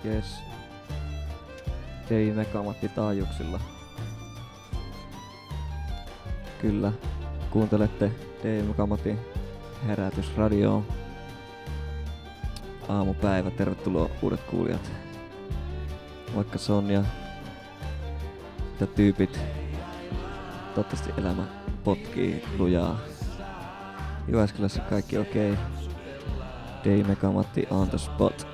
Jees. Dei Megamatti taajuuksilla. Kyllä, kuuntelette Dei Megamatin herätysradioon. Aamupäivä, tervetuloa uudet kuulijat. Vaikka Sonja ja tyypit, toivottavasti elämä potkii lujaa. Jyväskylässä kaikki okei. Dei Megamatti on the spot.